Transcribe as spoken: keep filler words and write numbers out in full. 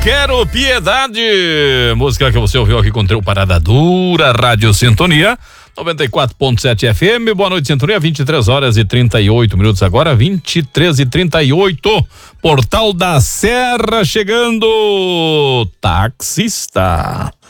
Quero Piedade, música que você ouviu aqui com o Trio Parada Dura, Rádio Sintonia noventa e quatro ponto sete F M. Boa noite, Sintonia. vinte e três horas e trinta e oito minutos agora, vinte e três e trinta e oito. Portal da Serra chegando. Taxista.